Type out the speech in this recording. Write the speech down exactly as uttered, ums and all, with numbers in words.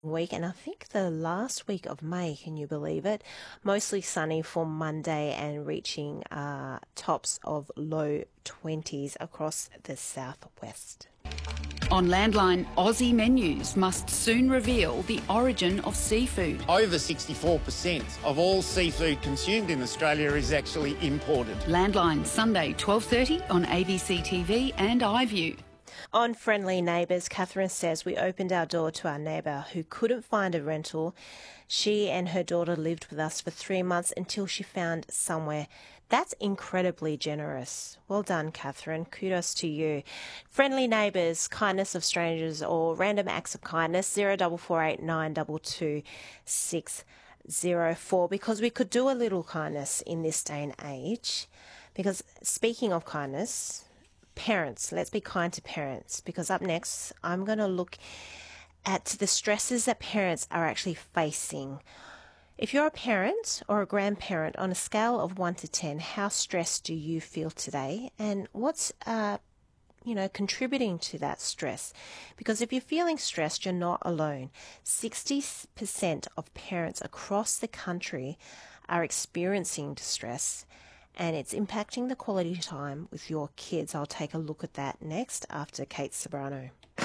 week, and I think the last week of May, can you believe it? Mostly sunny for Monday and reaching uh, tops of low twenties across the southwest. On Landline, Aussie menus must soon reveal the origin of seafood. Over sixty-four percent of all seafood consumed in Australia is actually imported. Landline, Sunday, twelve thirty on A B C T V and iView. On Friendly Neighbours, Catherine says we opened our door to our neighbour who couldn't find a rental. She and her daughter lived with us for three months until she found somewhere. That's incredibly generous. Well done, Catherine. Kudos to you. Friendly Neighbours, kindness of strangers or random acts of kindness, zero double four eight nine double two six zero four, because we could do a little kindness in this day and age. Because speaking of kindness, parents, let's be kind to parents, because up next I'm going to look at the stresses that parents are actually facing. If you're a parent or a grandparent, on a scale of one to ten, how stressed do you feel today, and what's uh, you know, contributing to that stress? Because if you're feeling stressed, you're not alone. sixty percent of parents across the country are experiencing distress, and it's impacting the quality time with your kids. I'll take a look at that next after Kate Sobrano.